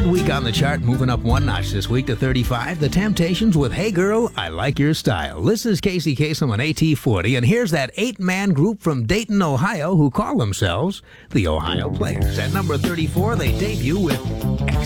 week on the chart, moving up one notch this week to 35. The Temptations with Hey Girl, I Like Your Style. This is Casey Kasem on AT40, and here's that 8-man group from Dayton, Ohio, who call themselves the Ohio Players. At number 34, they debut with